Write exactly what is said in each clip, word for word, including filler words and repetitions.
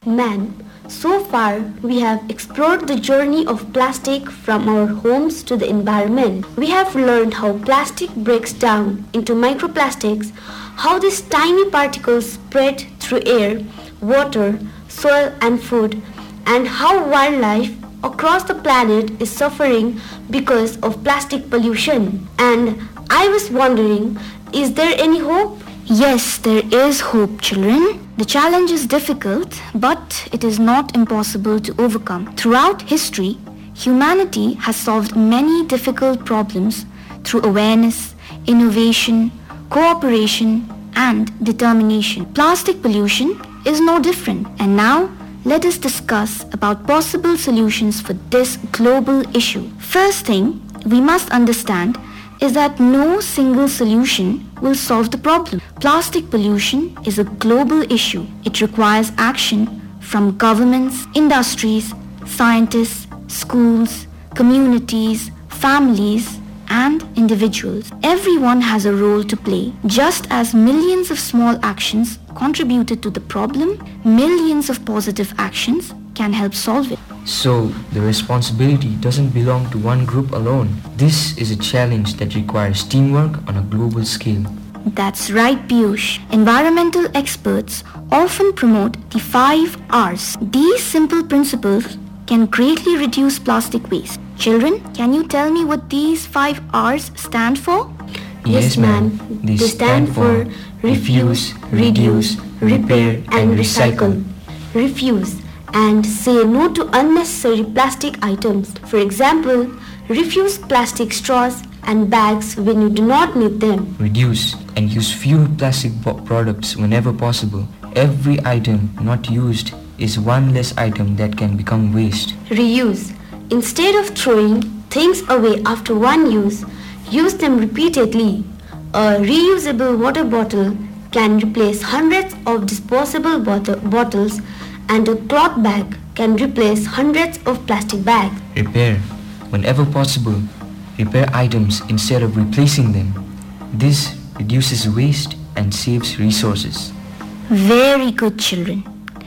Man, so far we have explored the journey of plastic from our homes to the environment. We have learned how plastic breaks down into microplastics, how these tiny particles spread through air, water, soil and food, and how wildlife across the planet is suffering because of plastic pollution. And I was wondering, is there any hope? Yes, there is hope, children. The challenge is difficult, but it is not impossible to overcome. Throughout history, humanity has solved many difficult problems through awareness, innovation, cooperation, and determination. Plastic pollution is no different. And now, let us discuss about possible solutions for this global issue. First thing we must understand is that no single solution will solve the problem. Plastic pollution is a global issue. It requires action from governments, industries, scientists, schools, communities, families, and individuals. Everyone has a role to play. Just as millions of small actions contributed to the problem, millions of positive actions can help solve it. So, the responsibility doesn't belong to one group alone. This is a challenge that requires teamwork on a global scale. That's right, Piyush. Environmental experts often promote the five R's. These simple principles can greatly reduce plastic waste. Children, can you tell me what these five R's stand for? Yes, ma'am. They stand for refuse, reduce, repair, and recycle. Refuse and say no to unnecessary plastic items. For example, refuse plastic straws and bags when you do not need them. Reduce and use fewer plastic bo- products whenever possible. Every item not used is one less item that can become waste. Reuse. Instead of throwing things away after one use, use them repeatedly. A reusable water bottle can replace hundreds of disposable bottle- bottles and a cloth bag can replace hundreds of plastic bags. Repair. Whenever possible, repair items instead of replacing them. This reduces waste and saves resources. Very good, children.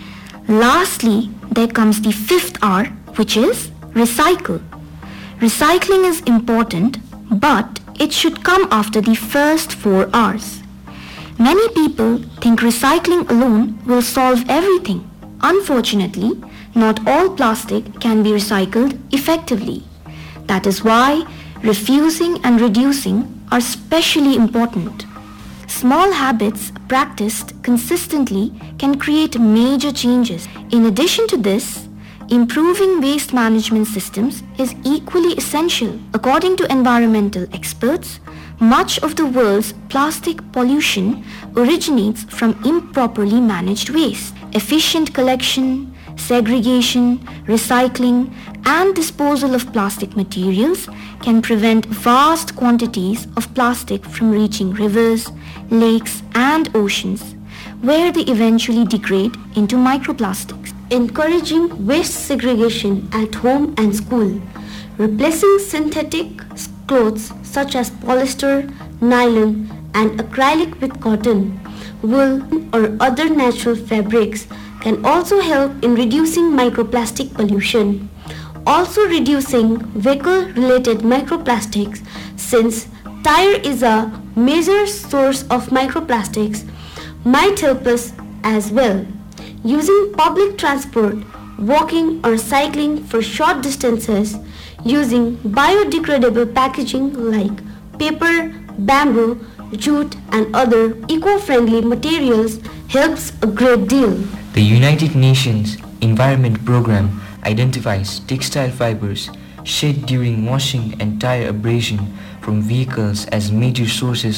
Lastly, there comes the fifth R, which is recycle. Recycling is important, but it should come after the first four R's. Many people think recycling alone will solve everything. Unfortunately, not all plastic can be recycled effectively. That is why refusing and reducing are especially important. Small habits practiced consistently can create major changes. In addition to this, improving waste management systems is equally essential. According to environmental experts, much of the world's plastic pollution originates from improperly managed waste. Efficient collection, segregation, recycling, and disposal of plastic materials can prevent vast quantities of plastic from reaching rivers, lakes, and oceans, where they eventually degrade into microplastics. Encouraging waste segregation at home and school. Replacing synthetic clothes such as polyester, nylon, and acrylic with cotton, wool, or other natural fabrics can also help in reducing microplastic pollution. Also reducing vehicle-related microplastics, since tire is a major source of microplastics, might help us as well. Using public transport, walking or cycling for short distances, using biodegradable packaging like paper, bamboo, jute and other eco-friendly materials helps a great deal. The United Nations Environment Programme identifies textile fibers shed during washing and tire abrasion from vehicles as major sources